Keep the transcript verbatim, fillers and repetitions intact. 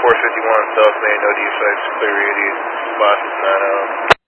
four fifty-one South Main, no D five, clear radius, Boston nine oh.